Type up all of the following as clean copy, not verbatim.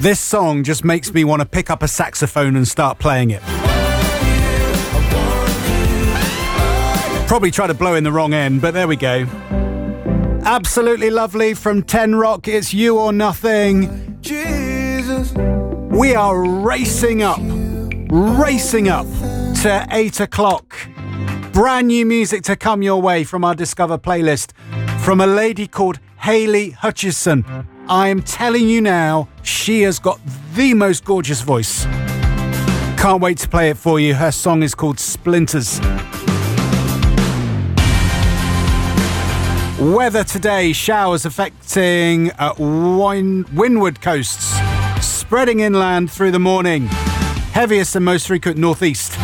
This song just makes me want to pick up a saxophone and start playing it. Probably try to blow in the wrong end, but there we go. Absolutely lovely from 10 Rock. It's You or Nothing. Jesus. We are racing up to 8 o'clock. Brand new music to come your way from our Discover playlist from a lady called Hayley Hutchison. I am telling you now, she has got the most gorgeous voice. Can't wait to play it for you. Her song is called Splinters. Weather today, showers affecting windward coasts, spreading inland through the morning. Heaviest and most frequent northeast.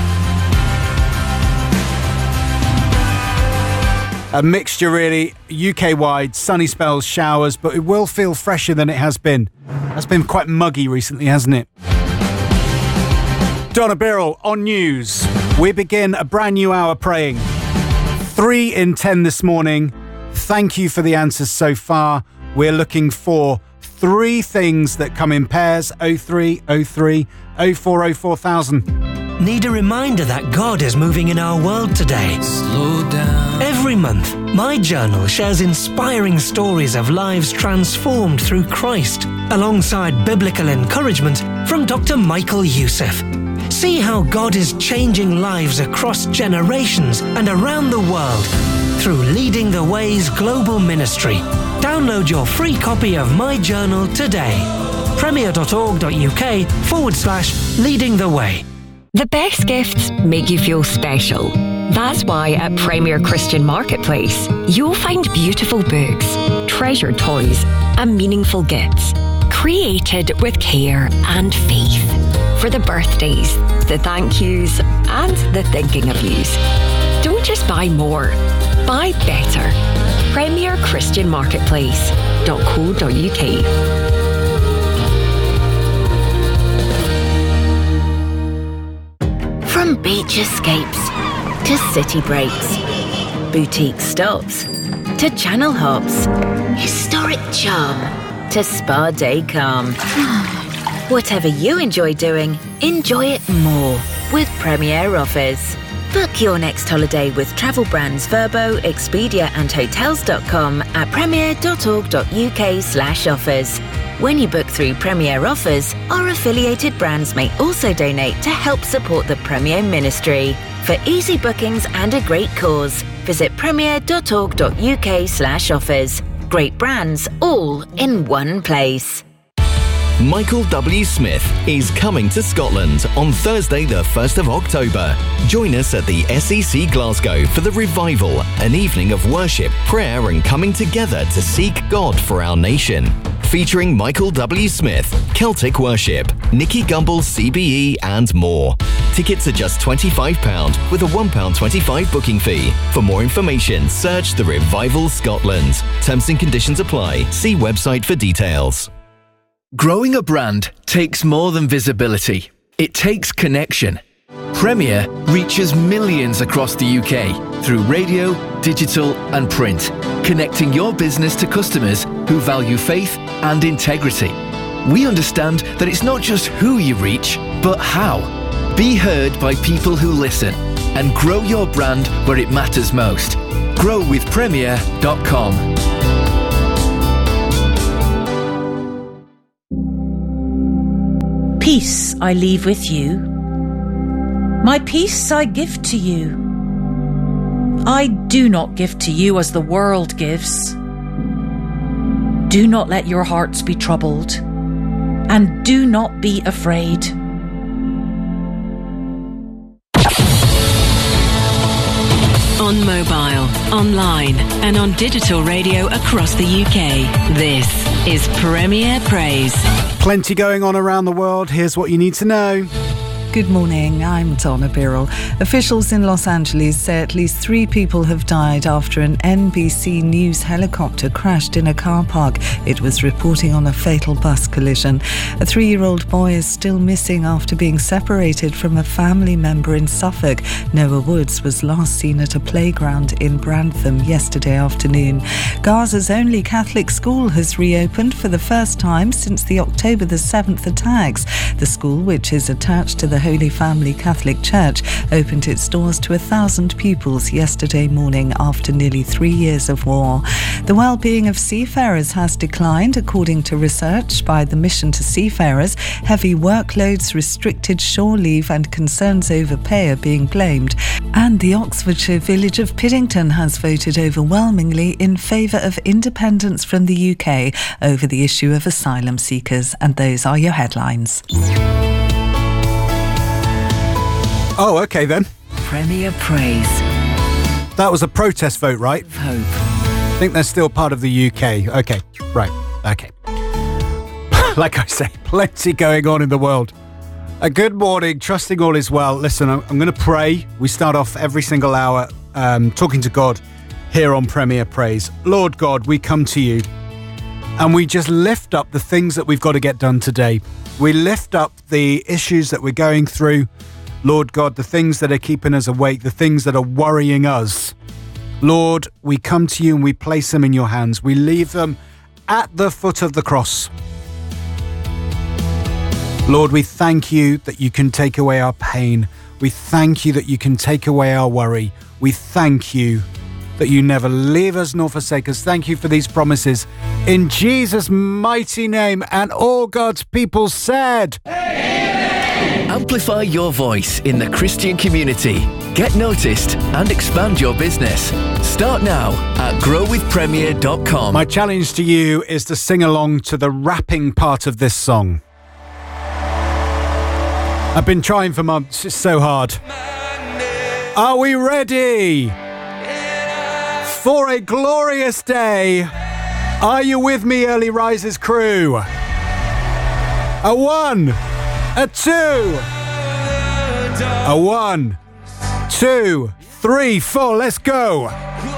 A mixture really, UK-wide, sunny spells, showers, but it will feel fresher than it has been. It's been quite muggy recently, hasn't it? Donna Birrell on news. We begin a brand new hour praying. 3 in 10 this morning. Thank you for the answers so far. We're looking for 3 things that come in pairs. 0303 0404 4000. Need a reminder that God is moving in our world today? Slow down. Every month, My Journal shares inspiring stories of lives transformed through Christ, alongside biblical encouragement from Dr. Michael Youssef. See how God is changing lives across generations and around the world through Leading the Way's global ministry. Download your free copy of My Journal today. premier.org.uk/Leading the Way. The best gifts make you feel special. That's why at Premier Christian Marketplace, you'll find beautiful books, treasured toys, and meaningful gifts, created with care and faith. For the birthdays, the thank yous, and the thinking of yous. Don't just buy more, buy better. Premier Christian Marketplace.co.uk. From beach escapes to city breaks, boutique stops to channel hops, historic charm to spa day calm. Whatever you enjoy doing, enjoy it more with Premier Offers. Book your next holiday with travel brands Vrbo, Expedia and Hotels.com at premier.org.uk/offers. When you book through Premier Offers, our affiliated brands may also donate to help support the Premier Ministry. For easy bookings and a great cause, visit premier.org.uk/offers. Great brands all in one place. Michael W. Smith is coming to Scotland on Thursday the 1st of October. Join us at the SEC Glasgow for the Revival, an evening of worship, prayer and coming together to seek God for our nation. Featuring Michael W. Smith, Celtic Worship, Nicky Gumbel CBE and more. Tickets are just £25 with a £1.25 booking fee. For more information, search The Revival Scotland. Terms and conditions apply. See website for details. Growing a brand takes more than visibility. It takes connection. Premier reaches millions across the UK through radio, digital and print, connecting your business to customers who value faith and integrity. We understand that it's not just who you reach, but how. Be heard by people who listen and grow your brand where it matters most. Growwithpremier.com. Peace I leave with you. My peace I give to you. I do not give to you as the world gives. Do not let your hearts be troubled, and do not be afraid. On mobile, online, and on digital radio across the UK. This is Premier Praise. Plenty going on around the world. Here's what you need to know. Good morning, I'm Donna Birrell. Officials in Los Angeles say at least 3 people have died after an NBC News helicopter crashed in a car park. It was reporting on a fatal bus collision. A 3-year-old boy is still missing after being separated from a family member in Suffolk. Noah Woods was last seen at a playground in Brantham yesterday afternoon. Gaza's only Catholic school has reopened for the first time since the October the 7th attacks. The school, which is attached to the Holy Family Catholic Church, opened its doors to 1,000 pupils yesterday morning after nearly 3 years of war. The well-being of seafarers has declined, according to research by the Mission to Seafarers. Heavy workloads, restricted shore leave and concerns over pay are being blamed. And the Oxfordshire village of Piddington has voted overwhelmingly in favour of independence from the UK over the issue of asylum seekers. And those are your headlines. Oh, okay then. Premier Praise. That was a protest vote, right? Hope. I think they're still part of the UK. Okay, right. Okay. Like I say, plenty going on in the world. Good morning, trusting all is well. Listen, I'm going to pray. We start off every single hour talking to God here on Premier Praise. Lord God, we come to you and we just lift up the things that we've got to get done today. We lift up the issues that we're going through. Lord God, the things that are keeping us awake, the things that are worrying us. Lord, we come to you and we place them in your hands. We leave them at the foot of the cross. Lord, we thank you that you can take away our pain. We thank you that you can take away our worry. We thank you that you never leave us nor forsake us. Thank you for these promises. In Jesus' mighty name, and all God's people said... Amplify your voice in the Christian community. Get noticed and expand your business. Start now at growwithpremier.com. My challenge to you is to sing along to the rapping part of this song. I've been trying for months. It's so hard. Are we ready for a glorious day? Are you with me, Early Risers crew? A 1, a 2, a 1, 2, 3, 4. Let's go.